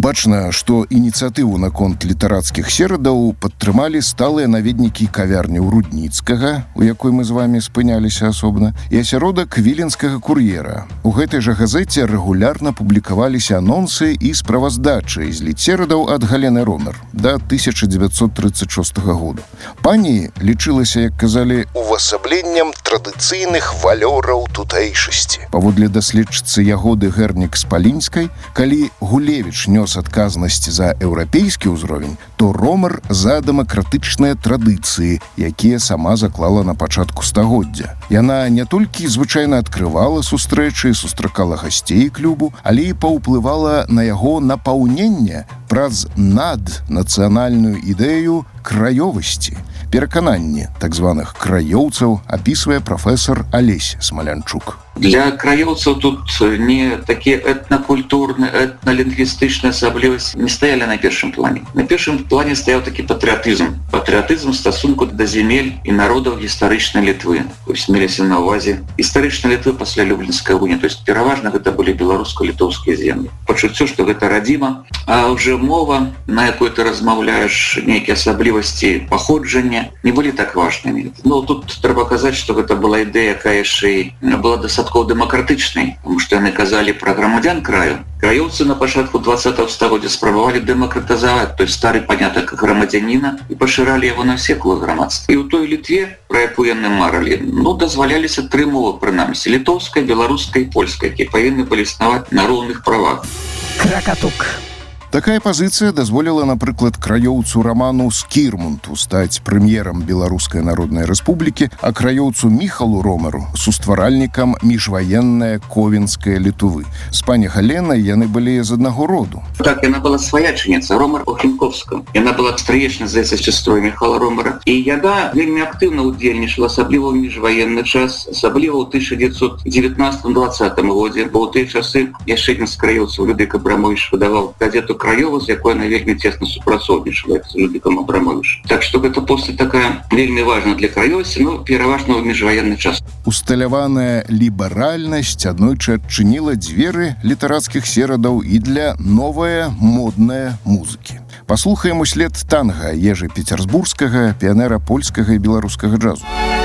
Бачна, што ініцыятыву наконт літарацкіх серадаў падтрымалі сталыя наведнікі кавярні Рудніцкага, у якой мы з вамі спыняліся асобна, і асяродак віленскага кур'ера. У гэтай жа газеце рэгулярна публікаваліся анонсы і справаздачы з літсерадаў ад Галены Ромер да 1936 года. Пані лічылася, як казалі, увасабленнем традыцыйных валёраў тутэйшасці. Паводле даследчыцы Ягоды Гэрнік-Спалінскай, калі Гулевіч нёс адказнасць за еўрапейскі ўзровень, то Ромер за дэмакратычныя традыцыі, якія сама заклала на пачатку стагоддзя. Яна не толькі звычайна адкрывала сустрэчы, сустракала гасцей клубу, але і паўплывала на яго напаўненне праз наднацыянальную ідэю краёвасці. Перакананні так званых краёўцаў апісвае прафесор Алесь Смалянчук. Для краёўцаў тут не такія этнакультурныя, этналінгвістычныя асаблівасці не стаялі на першым плане. На першым плане стаяў такі патрыятызм. Патрыятызм стасунку да зямель і народаў гістарычнай Літвы. Вось меліся на ўвазе гістарычнай Літвы пасля Люблінскай уніі. То есть пераважна гэта былі беларуска-літоўскія землі. Пачуццё, што гэта радзіма, а ўжо мова, на якой ты размаўляеш, нейкія асаблівасці паходжання, не былі так важнымі. Ну, тут трэба казаць, што гэта была ідэя, якая яшчэ была дастаткова дэмакратычнай, тому што яны казалі пра грамадзян краю. Краёўцы на пачатку 20-го стагоддзя спрабавалі дэмакратызаваць той стары панятак грамадзяніна і пашыралі яго на ўсе колы грамадства. І ў той Літве, пра якую яны марылі, дазваляліся 3 мовы прынамсі: літоўская, беларуская і польская, якія павінны былі існаваць на роўных правах. Кракатук. Такая пазіцыя дазволіла, напрыклад, краёўцу Раману Скірмунту стаць прэм'ерам Беларускай Народнай Рэспублікі, а краёўцу Міхалу Ромеру сустваральнікам міжваеннай Ковенскай Літвы. З пані Галенай яны былі з аднаго роду. Так, яна была сваячаніца Ромер Охінковска. Яна была стрыечна, здаецца, сястрой Міхала Ромера. І яна вельмі актыўна ўдзельнічала, асабліва ў міжваенны час, асабліва ў 1919-20 годзе, бо ў тыя часы яшчэ адзін з краёўцаў Людвік Абрамовіч выдаваў газету «Краёва», з якой она вельмі цесна супрацоўнічала з Людвікам Абрамовічам. Так што гэта постаць такая вельмі важна для краёвасці, пераважна ў міжваенны час. Усталяваная ліберальнасць аднойчы адчыніла дзверы літарацкіх серадаў і для новае моднае музыкі. Паслухаем услед танга Ежы Пецярсбургскага, піянера польскага і беларускага джазу.